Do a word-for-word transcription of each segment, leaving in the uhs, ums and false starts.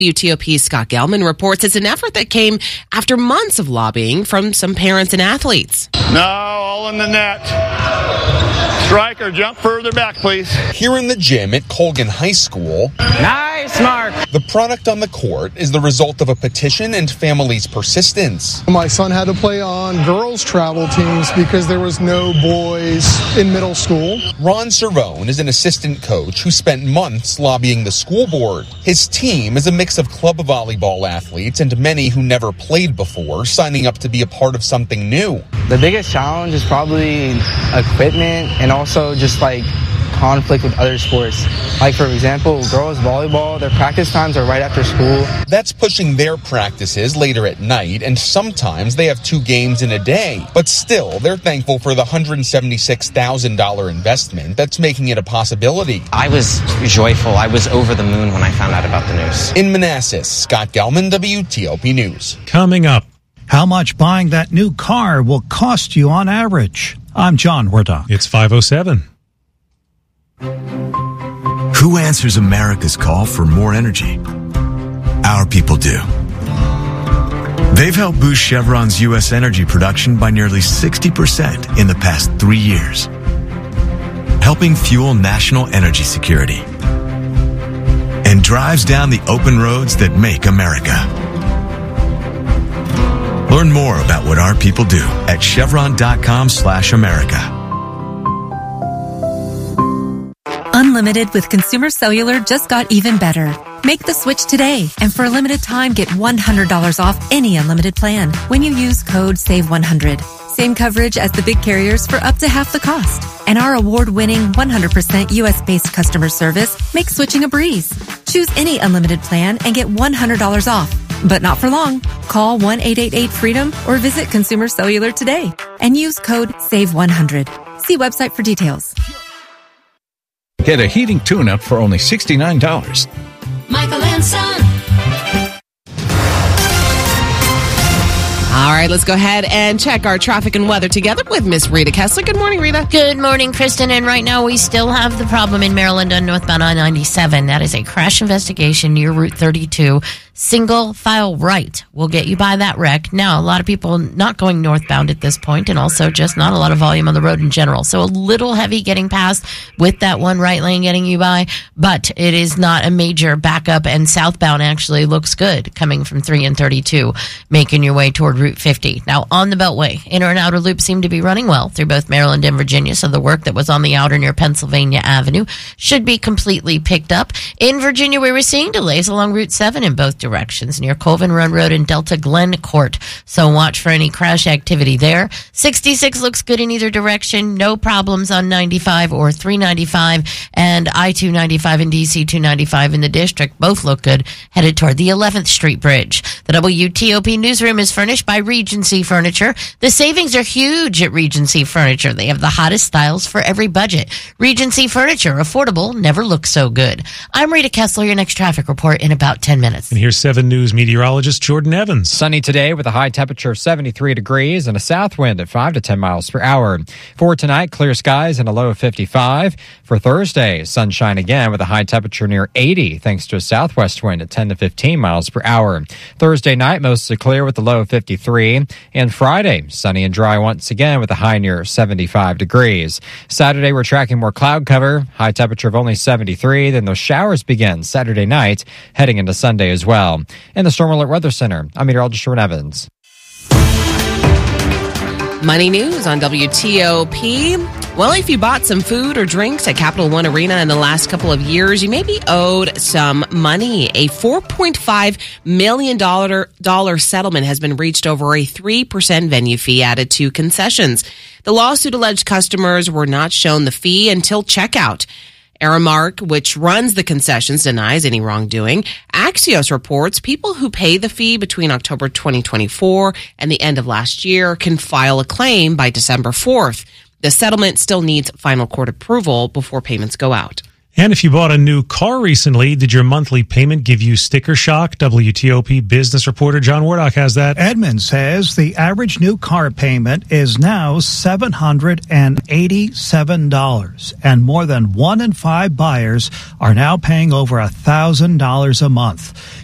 W T O P's Scott Gelman reports it's an effort that came after months of lobbying from some parents and athletes. No, all in the net. Striker, jump further back, please. Here in the gym at Colgan High School, nice, Mark. The product on the court is the result of a petition and families' persistence. My son had to play on girls' travel teams because there was no boys in middle school. Ron Cervone is an assistant coach who spent months lobbying the school board. His team is a mix of club volleyball athletes and many who never played before, signing up to be a part of something new. The biggest challenge is probably equipment and also just like conflict with other sports. Like, for example, girls volleyball, their practice times are right after school. That's pushing their practices later at night, and sometimes they have two games in a day. But still, they're thankful for the one hundred seventy-six thousand dollars investment that's making it a possibility. I was joyful. I was over the moon when I found out about the news. In Manassas, Scott Gelman, W T O P News. Coming up, how much buying that new car will cost you on average? I'm John Wardock. It's five oh seven. Who answers America's call for more energy? Our people do. They've helped boost Chevron's U S energy production by nearly sixty percent in the past three years, helping fuel national energy security, and drives down the open roads that make America. Learn more about what our people do at chevron.com slash America. Unlimited with Consumer Cellular just got even better. Make the switch today, and for a limited time, get one hundred dollars off any unlimited plan when you use code save one hundred. Same coverage as the big carriers for up to half the cost. And our award-winning one hundred percent U S-based customer service makes switching a breeze. Choose any unlimited plan and get one hundred dollars off. But not for long. Call one eight eight eight freedom or visit Consumer Cellular today and use code save one hundred. See website for details. Get a heating tune-up for only sixty-nine dollars. Michael and Son. All right, let's go ahead and check our traffic and weather together with Miss Rita Kessler. Good morning, Rita. Good morning, Kristen. And right now we still have the problem in Maryland on northbound I ninety-seven. That is a crash investigation near Route thirty-two. Single file right will get you by that wreck. Now, a lot of people not going northbound at this point, and also just not a lot of volume on the road in general. So a little heavy getting past with that one right lane getting you by, but it is not a major backup, and southbound actually looks good coming from three and thirty-two, making your way toward Route fifty. Now, on the Beltway, inner and outer loop seem to be running well through both Maryland and Virginia, so the work that was on the outer near Pennsylvania Avenue should be completely picked up. In Virginia, we were seeing delays along Route seven in both directions near Colvin Run Road and Delta Glen Court, so watch for any crash activity there. sixty-six looks good in either direction. No problems on ninety-five or three ninety-five, and I two ninety-five and D C two ninety-five in the district both look good, headed toward the eleventh Street Bridge. The W T O P newsroom is furnished by Regency Furniture. The savings are huge at Regency Furniture. They have the hottest styles for every budget. Regency Furniture, affordable, never looks so good. I'm Rita Kessler, your next traffic report in about ten minutes. And here's seven News meteorologist Jordan Evans. Sunny today with a high temperature of seventy-three degrees and a south wind at five to ten miles per hour. For tonight, clear skies and a low of fifty-five. For Thursday, sunshine again with a high temperature near eighty thanks to a southwest wind at ten to fifteen miles per hour. Thursday night, mostly clear with a low of fifty-three. And Friday, sunny and dry once again with a high near seventy-five degrees. Saturday, we're tracking more cloud cover, high temperature of only seventy-three. Then those showers begin Saturday night, heading into Sunday as well. In the Storm Alert Weather Center, I'm meteorologist Jordan Evans. Money news on W T O P. Well, if you bought some food or drinks at Capital One Arena in the last couple of years, you may be owed some money. A four point five million dollars settlement has been reached over a three percent venue fee added to concessions. The lawsuit alleged customers were not shown the fee until checkout. Aramark, which runs the concessions, denies any wrongdoing. Axios reports people who pay the fee between October twenty twenty-four and the end of last year can file a claim by December fourth. The settlement still needs final court approval before payments go out. And if you bought a new car recently, did your monthly payment give you sticker shock? W T O P business reporter John Wardock has that. Edmund says the average new car payment is now seven hundred eighty-seven dollars, and more than one in five buyers are now paying over one thousand dollars a month.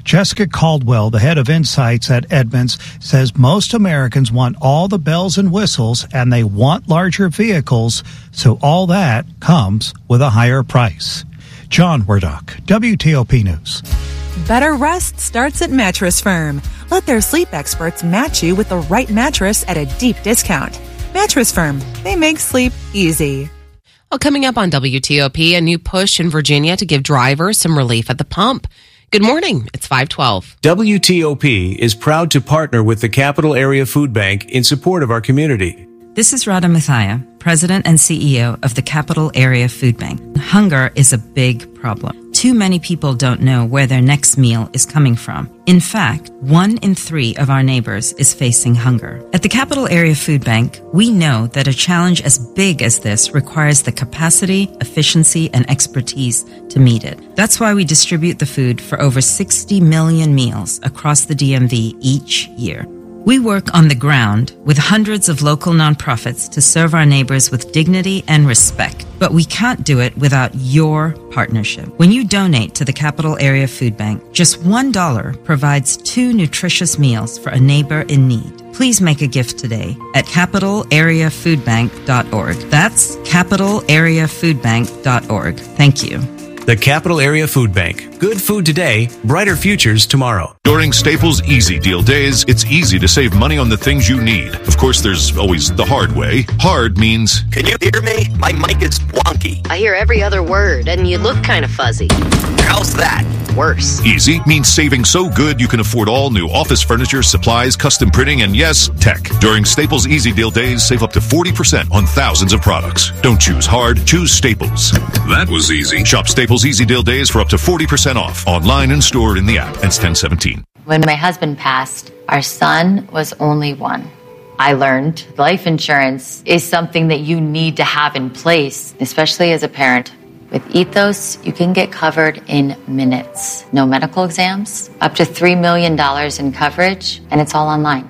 Jessica Caldwell, the head of Insights at Edmunds, says most Americans want all the bells and whistles and they want larger vehicles, so all that comes with a higher price. John Werdock, W T O P News. Better rest starts at Mattress Firm. Let their sleep experts match you with the right mattress at a deep discount. Mattress Firm, they make sleep easy. Well, coming up on W T O P, a new push in Virginia to give drivers some relief at the pump. Good morning. It's five twelve. W T O P is proud to partner with the Capital Area Food Bank in support of our community. This is Radha Mathia, President and C E O of the Capital Area Food Bank. Hunger is a big problem. Too many people don't know where their next meal is coming from. In fact, one in three of our neighbors is facing hunger. At the Capital Area Food Bank, we know that a challenge as big as this requires the capacity, efficiency, and expertise to meet it. That's why we distribute the food for over sixty million meals across the D M V each year. We work on the ground with hundreds of local nonprofits to serve our neighbors with dignity and respect. But we can't do it without your partnership. When you donate to the Capital Area Food Bank, just one dollar provides two nutritious meals for a neighbor in need. Please make a gift today at capital area food bank dot org. That's capital area food bank dot org. Thank you. The Capital Area Food Bank. Good food today, brighter futures tomorrow. During Staples Easy Deal Days, it's easy to save money on the things you need. Of course, there's always the hard way. Hard means... Can you hear me? My mic is wonky. I hear every other word, and you look kind of fuzzy. How's that? Worse. Easy means saving so good you can afford all new office furniture, supplies, custom printing, and yes, tech. During Staples Easy Deal Days, save up to forty percent on thousands of products. Don't choose hard, choose Staples. That was easy. Shop Staples Easy Deal Days for up to forty percent off. Online and stored in the app. Ends ten seventeen. When my husband passed, our son was only one. I learned life insurance is something that you need to have in place, especially as a parent. With Ethos, you can get covered in minutes. No medical exams, up to three million dollars in coverage, and it's all online.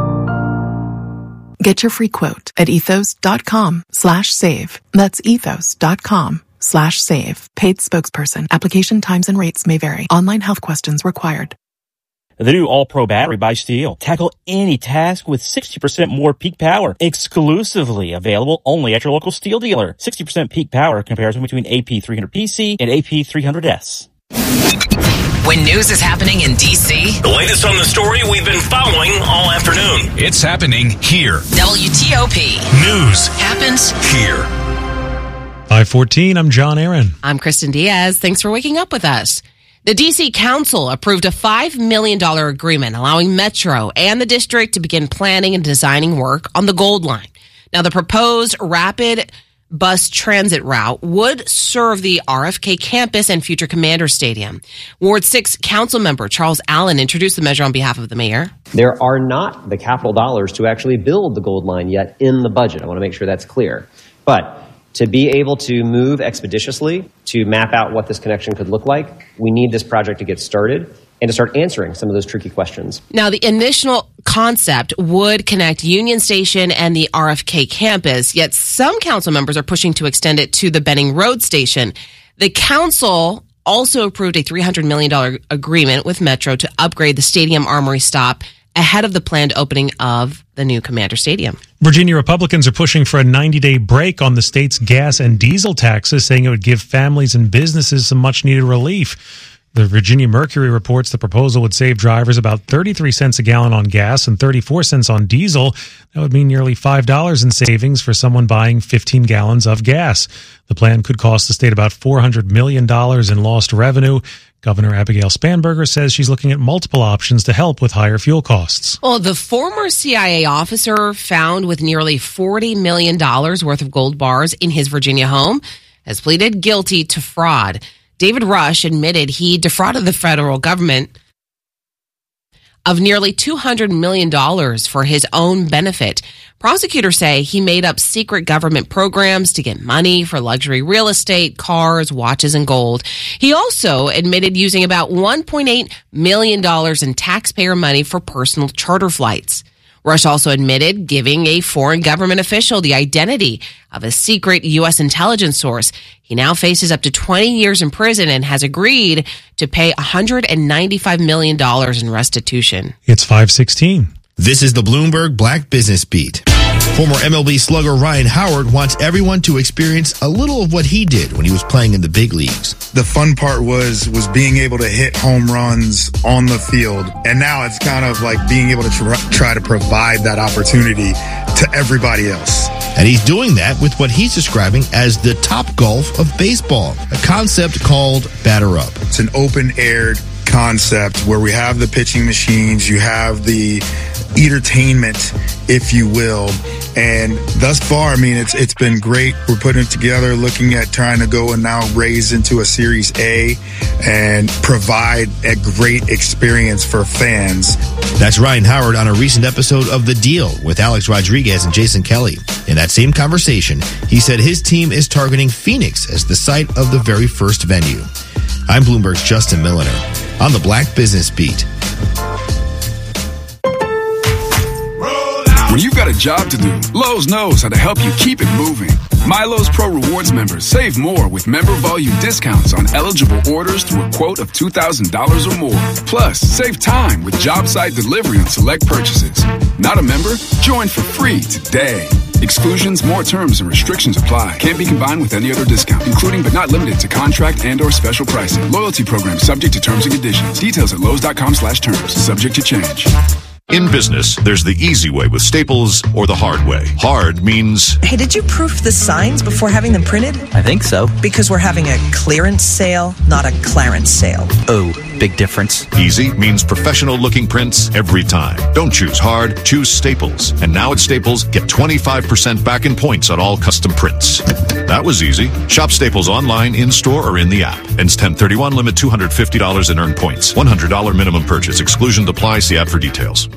Get your free quote at ethos.com slash save. That's ethos.com slash save. Paid spokesperson. Application times and rates may vary. Online health questions required. The new All-Pro battery by Steel. Tackle any task with sixty percent more peak power. Exclusively available only at your local Steel dealer. sixty percent peak power comparison between A P three hundred P C and A P three hundred S. When news is happening in D C, the latest on the story we've been following all afternoon. It's happening here. W T O P. News happens here. five fourteen, I'm John Aaron. I'm Kristen Diaz. Thanks for waking up with us. The D C Council approved a five million dollars agreement allowing Metro and the district to begin planning and designing work on the Gold Line. Now, the proposed rapid bus transit route would serve the R F K campus and future Commander Stadium. Ward six Council member Charles Allen introduced the measure on behalf of the mayor. There are not the capital dollars to actually build the Gold Line yet in the budget. I want to make sure that's clear. But to be able to move expeditiously, to map out what this connection could look like, we need this project to get started and to start answering some of those tricky questions. Now, the initial concept would connect Union Station and the R F K campus, yet some council members are pushing to extend it to the Benning Road Station. The council also approved a three hundred million dollars agreement with Metro to upgrade the Stadium Armory stop ahead of the planned opening of the new Commander Stadium. Virginia Republicans are pushing for a ninety-day break on the state's gas and diesel taxes, saying it would give families and businesses some much-needed relief. The Virginia Mercury reports the proposal would save drivers about thirty-three cents a gallon on gas and thirty-four cents on diesel. That would mean nearly five dollars in savings for someone buying fifteen gallons of gas. The plan could cost the state about four hundred million dollars in lost revenue. Governor Abigail Spanberger says she's looking at multiple options to help with higher fuel costs. Well, the former C I A officer found with nearly forty million dollars worth of gold bars in his Virginia home has pleaded guilty to fraud. David Rush admitted he defrauded the federal government of nearly two hundred million dollars for his own benefit. Prosecutors say he made up secret government programs to get money for luxury real estate, cars, watches, and gold. He also admitted using about one point eight million dollars in taxpayer money for personal charter flights. Rush also admitted giving a foreign government official the identity of a secret U S intelligence source. He now faces up to twenty years in prison and has agreed to pay one hundred ninety-five million dollars in restitution. It's five sixteen. This is the Bloomberg Black Business Beat. Former M L B slugger Ryan Howard wants everyone to experience a little of what he did when he was playing in the big leagues. The fun part was was being able to hit home runs on the field. And now it's kind of like being able to tr- try to provide that opportunity to everybody else. And he's doing that with what he's describing as the Top Golf of baseball, a concept called Batter Up. It's an open-air concept where we have the pitching machines, you have the entertainment, if you will. And thus far, I mean, it's it's been great. We're putting it together, looking at trying to go and now raise into a Series A and provide a great experience for fans. That's Ryan Howard on a recent episode of The Deal with Alex Rodriguez and Jason Kelly. In that same conversation, he said his team is targeting Phoenix as the site of the very first venue. I'm Bloomberg's Justin Milliner on the Black Business Beat. When you've got a job to do, Lowe's knows how to help you keep it moving. MyLowe's Pro Rewards members save more with member volume discounts on eligible orders through a quote of two thousand dollars or more. Plus, save time with job site delivery on select purchases. Not a member? Join for free today. Exclusions, more terms, and restrictions apply. Can't be combined with any other discount, including but not limited to contract and or special pricing. Loyalty program subject to terms and conditions. Details at Lowe's.com slash terms. Subject to change. In business, there's the easy way with Staples or the hard way. Hard means... Hey, did you proof the signs before having them printed? I think so. Because we're having a clearance sale, not a clarence sale. Oh, big difference. Easy means professional-looking prints every time. Don't choose hard, choose Staples. And now at Staples, get twenty-five percent back in points on all custom prints. That was easy. Shop Staples online, in-store, or in the app. Ends ten thirty-one, limit two hundred fifty dollars in earned points. one hundred dollars minimum purchase. Exclusion applies. See app for details.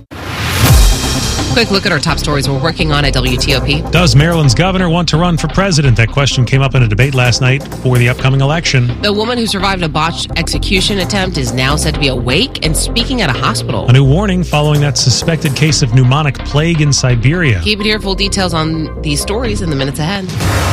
Quick look at our top stories we're working on at W T O P. Does Maryland's governor want to run for president? That question came up in a debate last night for the upcoming election. The woman who survived a botched execution attempt is now said to be awake and speaking at a hospital. A new warning following that suspected case of pneumonic plague in Siberia. Keep it here. Full details on these stories in the minutes ahead.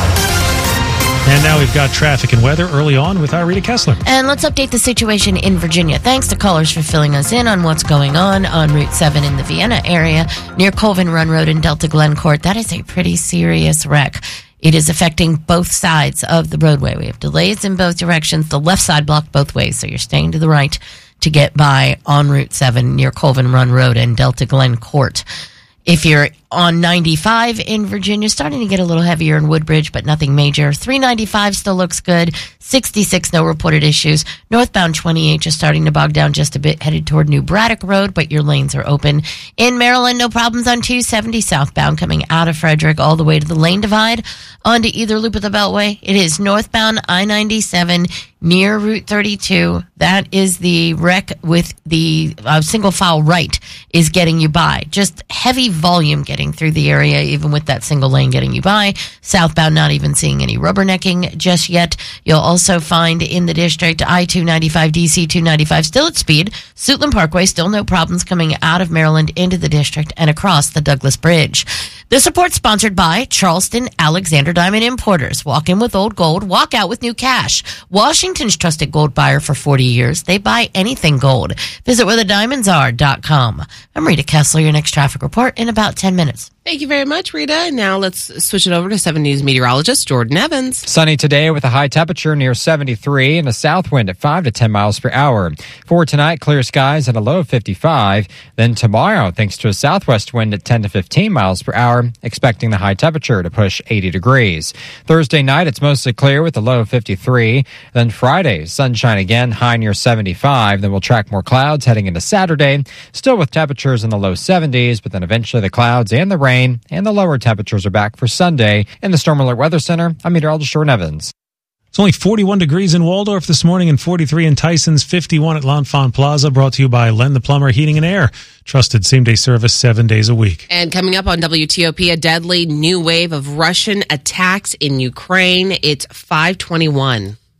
And now we've got traffic and weather early on with our Rita Kessler. And let's update the situation in Virginia. Thanks to callers for filling us in on what's going on on Route seven in the Vienna area near Colvin Run Road and Delta Glen Court. That is a pretty serious wreck. It is affecting both sides of the roadway. We have delays in both directions. The left side blocked both ways, so you're staying to the right to get by on Route seven near Colvin Run Road and Delta Glen Court. If you're on ninety-five in Virginia, starting to get a little heavier in Woodbridge, but nothing major. three ninety-five still looks good. sixty-six, no reported issues. Northbound twenty-eight just starting to bog down just a bit, headed toward New Braddock Road, but your lanes are open. In Maryland, no problems on two seventy southbound coming out of Frederick all the way to the lane divide onto either loop of the Beltway. It is northbound I ninety-seven near Route thirty-two. That is the wreck with the uh, single file right is getting you by. Just heavy volume getting through the area, even with that single lane getting you by. Southbound, not even seeing any rubbernecking just yet. You'll also find in the district I two ninety-five, D C two ninety-five still at speed. Suitland Parkway, still no problems coming out of Maryland into the district and across the Douglas Bridge. This report sponsored by Charleston Alexander Diamond Importers. Walk in with old gold, walk out with new cash. Washington's trusted gold buyer for forty years. They buy anything gold. Visit where the diamonds are dot com. I'm Rita Kessler, your next traffic report in about ten minutes. Thank you very much, Rita. Now let's switch it over to seven News meteorologist Jordan Evans. Sunny today with a high temperature near seventy-three and a south wind at five to ten miles per hour. For tonight, clear skies and a low of fifty-five. Then tomorrow, thanks to a southwest wind at ten to fifteen miles per hour, expecting the high temperature to push eighty degrees. Thursday night, it's mostly clear with a low of fifty-three. Then Friday, sunshine again, high near seventy-five. Then we'll track more clouds heading into Saturday, still with temperatures in the low seventies, but then eventually the clouds and the rain and the lower temperatures are back for Sunday. In the Storm Alert Weather Center, I'm meteorologist Jordan Evans. It's only forty-one degrees in Waldorf this morning and forty-three in Tysons, fifty-one at L'Enfant Plaza, brought to you by Len the Plumber Heating and Air. Trusted same-day service seven days a week. And coming up on W T O P, a deadly new wave of Russian attacks in Ukraine. It's five twenty-one.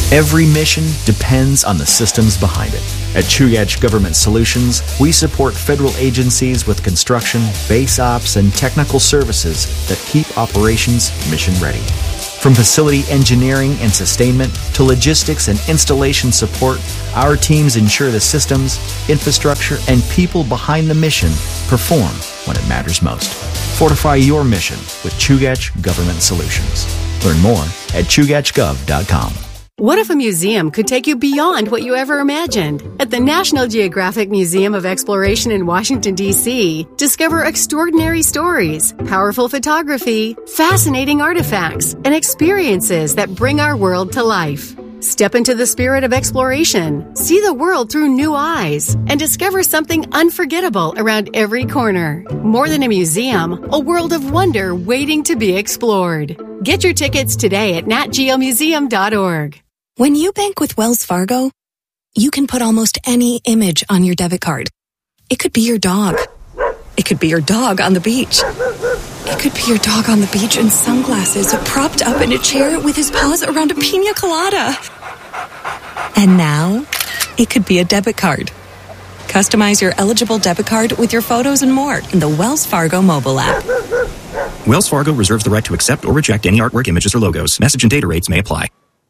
Every mission depends on the systems behind it. At Chugach Government Solutions, we support federal agencies with construction, base ops, and technical services that keep operations mission ready. From facility engineering and sustainment to logistics and installation support, our teams ensure the systems, infrastructure, and people behind the mission perform when it matters most. Fortify your mission with Chugach Government Solutions. Learn more at chugach gov dot com. What if a museum could take you beyond what you ever imagined? At the National Geographic Museum of Exploration in Washington, D C, discover extraordinary stories, powerful photography, fascinating artifacts, and experiences that bring our world to life. Step into the spirit of exploration, see the world through new eyes, and discover something unforgettable around every corner. More than a museum, a world of wonder waiting to be explored. Get your tickets today at nat geo museum dot org. When you bank with Wells Fargo, you can put almost any image on your debit card. It could be your dog. It could be your dog on the beach. It could be your dog on the beach in sunglasses, propped up in a chair with his paws around a pina colada. And now, it could be a debit card. Customize your eligible debit card with your photos and more in the Wells Fargo mobile app. Wells Fargo reserves the right to accept or reject any artwork, images, or logos. Message and data rates may apply.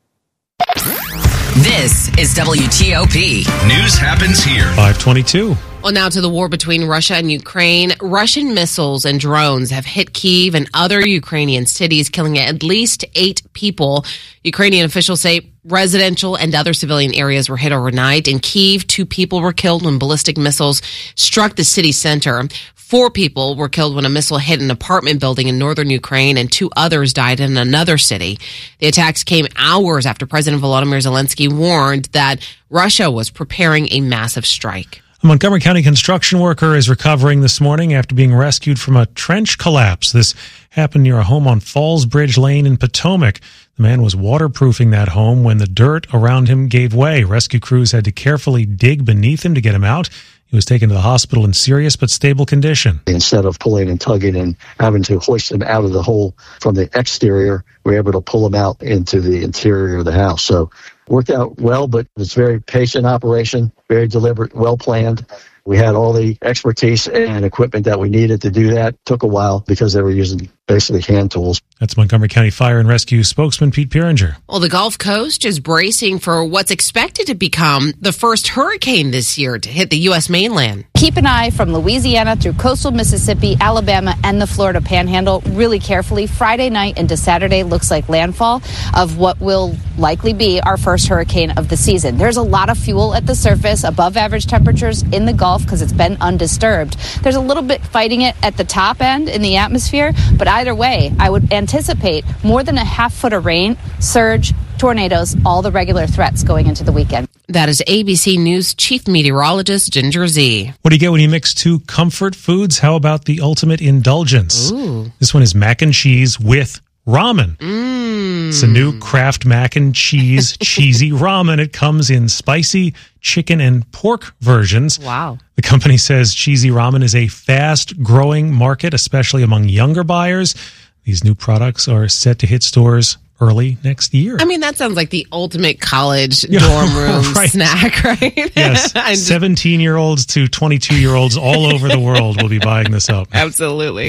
This is W T O P. News happens here. five twenty-two. Well, now to the war between Russia and Ukraine. Russian missiles and drones have hit Kyiv and other Ukrainian cities, killing at least eight people. Ukrainian officials say residential and other civilian areas were hit overnight. In Kyiv, two people were killed when ballistic missiles struck the city center. Four people were killed when a missile hit an apartment building in northern Ukraine, and two others died in another city. The attacks came hours after President Volodymyr Zelensky warned that Russia was preparing a massive strike. A Montgomery County construction worker is recovering this morning after being rescued from a trench collapse. This happened near a home on Falls Bridge Lane in Potomac. The man was waterproofing that home when the dirt around him gave way. Rescue crews had to carefully dig beneath him to get him out. He was taken to the hospital in serious but stable condition. Instead of pulling and tugging and having to hoist him out of the hole from the exterior, we were able to pull him out into the interior of the house. So worked out well, but it's a very patient operation, very deliberate, well planned. We had all the expertise and equipment that we needed to do that. Took a while because they were using basically hand tools. That's Montgomery County Fire and Rescue spokesman Pete Pieringer. Well, the Gulf Coast is bracing for what's expected to become the first hurricane this year to hit the U S mainland. Keep an eye from Louisiana through coastal Mississippi, Alabama, and the Florida Panhandle really carefully. Friday night into Saturday looks like landfall of what will likely be our first hurricane of the season. There's a lot of fuel at the surface, above average temperatures in the Gulf because it's been undisturbed. There's a little bit fighting it at the top end in the atmosphere, but either way, I would anticipate more than a half foot of rain, surge, tornadoes, all the regular threats going into the weekend. That is A B C News Chief Meteorologist Ginger Z. What do you get when you mix two comfort foods? How about the ultimate indulgence? Ooh. This one is mac and cheese with ramen. Mm. It's a new Kraft mac and cheese cheesy ramen. It comes in spicy chicken and pork versions. Wow. The company says cheesy ramen is a fast-growing market, especially among younger buyers. These new products are set to hit stores early next year. I mean, that sounds like the ultimate college Yeah, dorm room right. snack, right? Yes, seventeen-year-olds to twenty-two-year-olds all over the world will be buying this up. Absolutely.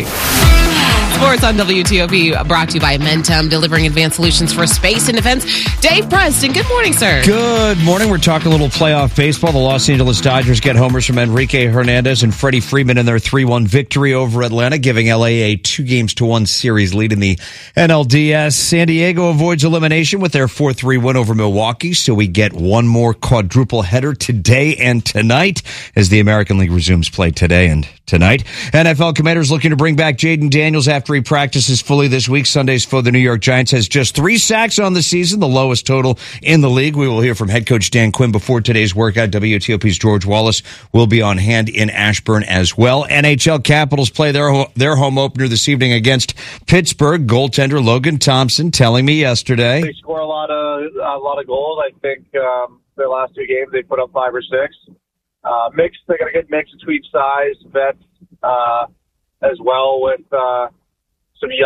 Sports on W T O P brought to you by Mentum, delivering advanced solutions for space and defense. Dave Preston, good morning, sir. Good morning. We're talking a little playoff baseball. The Los Angeles Dodgers get homers from Enrique Hernandez and Freddie Freeman in their three one victory over Atlanta, giving L A a two games to one series lead in the N L D S. San Diego avoids elimination with their four three win over Milwaukee, so we get one more quadruple header today and tonight as the American League resumes play today and tonight. N F L Commanders looking to bring back Jaden Daniels after he practices fully this week. Sunday's foe, the New York Giants, has just three sacks on the season, the lowest total in the league. We will hear from head coach Dan Quinn before today's workout. W T O P's George Wallace will be on hand in Ashburn as well. N H L Capitals play their their home opener this evening against Pittsburgh. Goaltender Logan Thompson telling me yesterday, they score a lot of a lot of goals. I think um, their last two games they put up five or six. Uh, mixed, they got a good mix between size, vets, uh, as well with uh, some young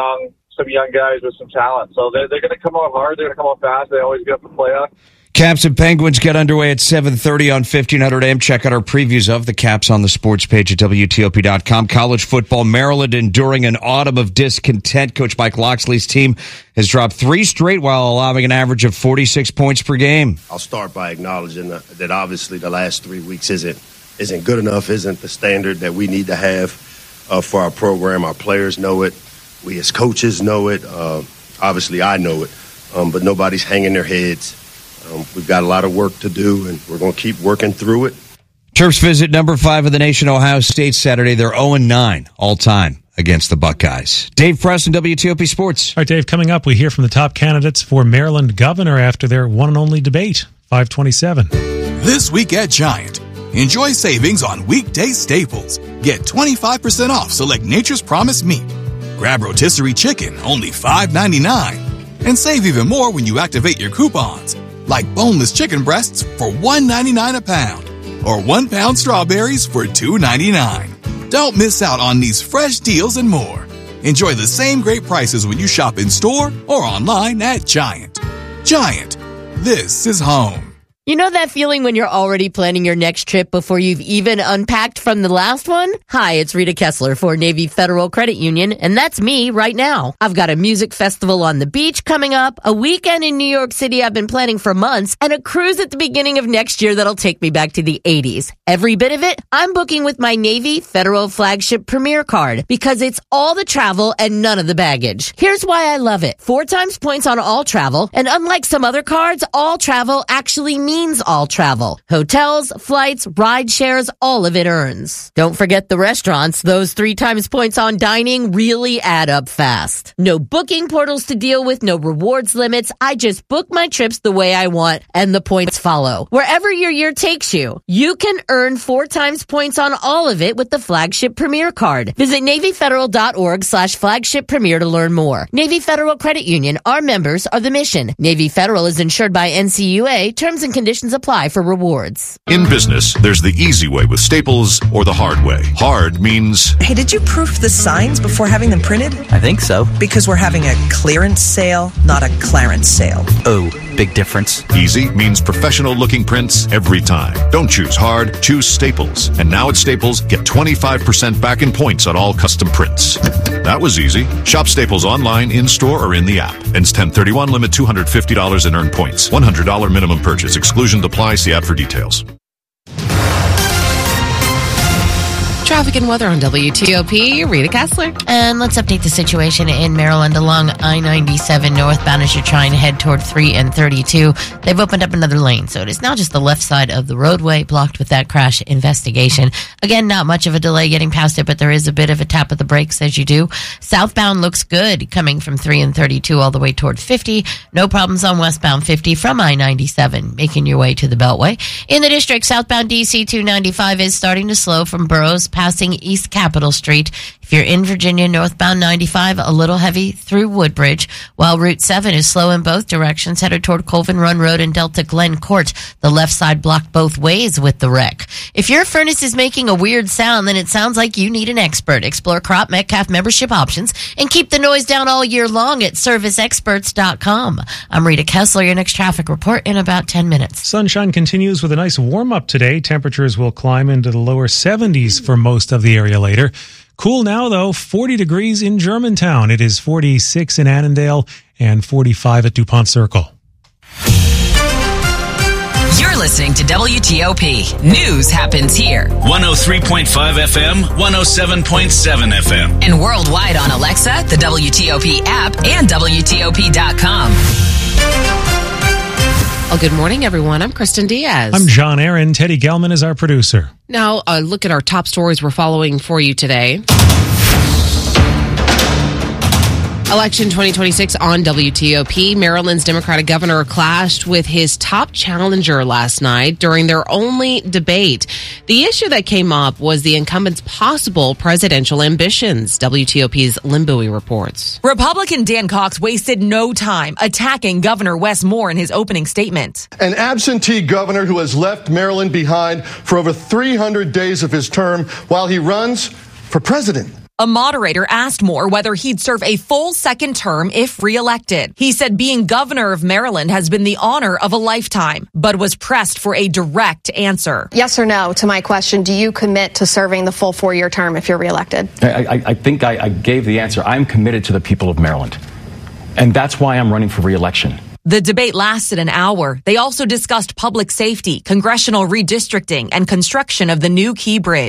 some young guys with some talent. So they're, they're going to come out hard. They're going to come out fast. They always get the playoff. Caps and Penguins get underway at seven thirty on fifteen hundred A M. Check out our previews of the Caps on the sports page at W T O P dot com. College football, Maryland enduring an autumn of discontent. Coach Mike Loxley's team has dropped three straight while allowing an average of forty-six points per game. I'll start by acknowledging that obviously the last three weeks isn't isn't good enough, isn't the standard that we need to have uh, for our program. Our players know it. We as coaches know it. Uh, obviously, I know it. Um, but nobody's hanging their heads. Um, we've got a lot of work to do, and we're going to keep working through it. Terps visit number five of the nation, Ohio State, Saturday. They're oh and nine all-time against the Buckeyes. Dave Preston, W T O P Sports. All right, Dave, coming up, we hear from the top candidates for Maryland governor after their one and only debate, five twenty-seven. This week at Giant, enjoy savings on weekday staples. Get twenty-five percent off select Nature's Promise meat. Grab rotisserie chicken, only five ninety-nine. And save even more when you activate your coupons, like boneless chicken breasts for one ninety-nine a pound, or one pound strawberries for two ninety-nine. Don't miss out on these fresh deals and more. Enjoy the same great prices when you shop in store or online at Giant. Giant, this is home. You know that feeling when you're already planning your next trip before you've even unpacked from the last one? Hi, it's Rita Kessler for Navy Federal Credit Union, and that's me right now. I've got a music festival on the beach coming up, a weekend in New York City I've been planning for months, and a cruise at the beginning of next year that'll take me back to the eighties. Every bit of it, I'm booking with my Navy Federal Flagship Premier card because it's all the travel and none of the baggage. Here's why I love it. Four times points on all travel, and unlike some other cards, all travel actually means all travel. Hotels, flights, ride shares, all of it earns. Don't forget the restaurants. Those three times points on dining really add up fast. No booking portals to deal with, no rewards limits. I just book my trips the way I want, and the points follow. Wherever your year takes you, you can earn four times points on all of it with the Flagship Premier card. Visit NavyFederal.org slash Flagship Premier to learn more. Navy Federal Credit Union. Our members are the mission. Navy Federal is insured by N C U A. Terms and conditions apply for rewards. In business, there's the easy way with Staples or the hard way. Hard means... Hey, did you proof the signs before having them printed? I think so. Because we're having a clearance sale, not a clarence sale. Oh, big difference. Easy means professional-looking prints every time. Don't choose hard, choose Staples. And now at Staples, get twenty-five percent back in points on all custom prints. That was easy. Shop Staples online, in-store, or in the app. Ends ten thirty-one, limit two hundred fifty dollars and earn points. one hundred dollars minimum purchase. Exclusion apply. See app for details. Traffic and weather on W T O P. Rita Kessler. And let's update the situation in Maryland along I ninety-seven northbound as you're trying to head toward three and thirty-two. They've opened up another lane, so it is now just the left side of the roadway blocked with that crash investigation. Again, not much of a delay getting past it, but there is a bit of a tap of the brakes as you do. Southbound looks good coming from three and thirty-two all the way toward fifty. No problems on westbound fifty from I ninety-seven, making your way to the Beltway. In the district, southbound D C two ninety-five is starting to slow from Burroughs passing East Capitol Street. If you're in Virginia, northbound ninety-five, a little heavy through Woodbridge, while Route seven is slow in both directions, headed toward Colvin Run Road and Delta Glen Court. The left side blocked both ways with the wreck. If your furnace is making a weird sound, then it sounds like you need an expert. Explore Crop Metcalf membership options and keep the noise down all year long at service experts dot com. I'm Rita Kessler, your next traffic report in about ten minutes. Sunshine continues with a nice warm-up today. Temperatures will climb into the lower seventies for most of the area later. Cool now, though, forty degrees in Germantown. It is forty-six in Annandale and forty-five at DuPont Circle. You're listening to W T O P. News happens here. one oh three point five F M, one oh seven point seven F M. And worldwide on Alexa, the W T O P app, and W T O P dot com. Well, good morning, everyone. I'm Kristen Diaz. I'm John Aaron. Teddy Gelman is our producer. Now, uh, look at our top stories we're following for you today. Election twenty twenty-six on W T O P. Maryland's Democratic governor clashed with his top challenger last night during their only debate. The issue that came up was the incumbent's possible presidential ambitions. W T O P's Lynn Bowie reports. Republican Dan Cox wasted no time attacking Governor Wes Moore in his opening statement. An absentee governor who has left Maryland behind for over three hundred days of his term while he runs for president. A moderator asked Moore whether he'd serve a full second term if reelected. He said being governor of Maryland has been the honor of a lifetime, but was pressed for a direct answer. Yes or no to my question, do you commit to serving the full four-year term if you're reelected? I, I, I think I, I gave the answer. I'm committed to the people of Maryland, and that's why I'm running for reelection. The debate lasted an hour. They also discussed public safety, congressional redistricting, and construction of the new Key Bridge.